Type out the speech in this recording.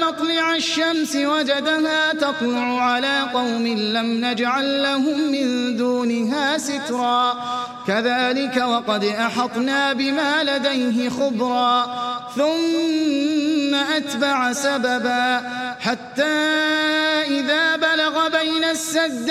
مطلع الشمس وجدها تطلع على قوم لم نجعل لهم من دونها سترا كذلك وقد أحطنا بما لديه خبرا ثم أتبع سببا حتى إذا بلغ بين السدين